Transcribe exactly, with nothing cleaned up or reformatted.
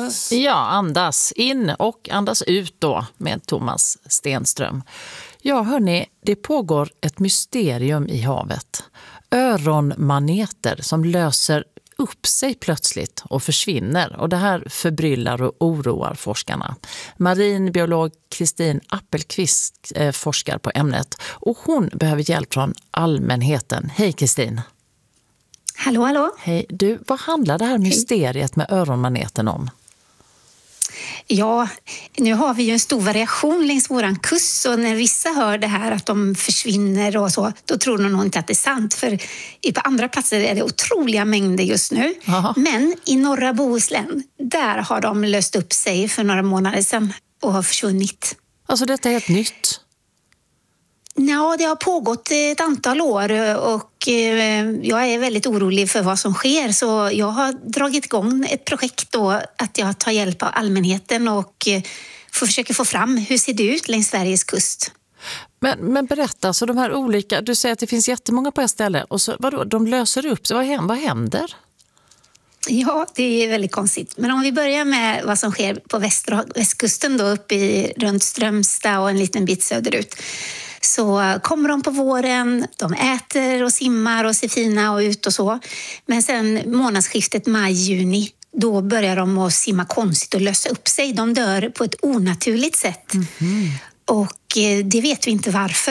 andas. Ja, andas in och andas ut då med Thomas Stenström. Ja, hörni, det pågår ett mysterium i havet. Öronmaneter som löser upp sig plötsligt och försvinner. Och det här förbryllar och oroar forskarna. Marinbiolog Kristin Appelqvist eh, forskar på ämnet. Och hon behöver hjälp från allmänheten. Hej Kristin! Hallå, hallå! Hej, du, vad handlar det här mysteriet med öronmaneten om? Ja, nu har vi ju en stor variation längs våran kust, så när vissa hör det här att de försvinner och så, då tror de nog inte att det är sant, för på andra platser är det otroliga mängder just nu. Aha. Men i norra Bohuslän, där har de löst upp sig för några månader sedan och har försvunnit. Alltså detta är helt nytt? Ja, det har pågått ett antal år och jag är väldigt orolig för vad som sker, så jag har dragit igång ett projekt då att jag tar hjälp av allmänheten och får försöka få fram hur ser det ut längs Sveriges kust. Men, men berätta, så de här olika, du säger att det finns jättemånga på ett ställe och så, vadå, de löser upp sig, vad händer? Vad händer? Ja, det är väldigt konstigt. Men om vi börjar med vad som sker på västra, västkusten då, uppe i, runt Strömstad och en liten bit söderut. Så kommer de på våren, de äter och simmar och ser fina och ut och så. Men sen månadsskiftet maj-juni, då börjar de att simma konstigt och lösa upp sig. De dör på ett onaturligt sätt. Mm-hmm. Och det vet vi inte varför.